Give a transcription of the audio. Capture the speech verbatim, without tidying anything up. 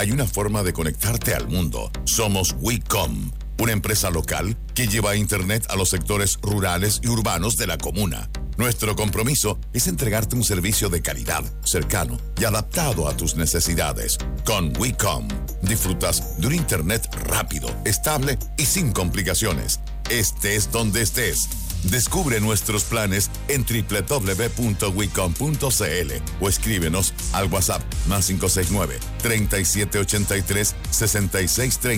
hay una forma de conectarte al mundo. Somos WeCom, una empresa local que lleva Internet a los sectores rurales y urbanos de la comuna. Nuestro compromiso es entregarte un servicio de calidad, cercano y adaptado a tus necesidades. Con WeCom, disfrutas de un Internet rápido, estable y sin complicaciones. Estés donde estés. Descubre nuestros planes en doble u doble u doble u punto wecom punto c l o escríbenos al WhatsApp más cinco seis nueve, treinta y siete ochenta y tres, sesenta y seis treinta.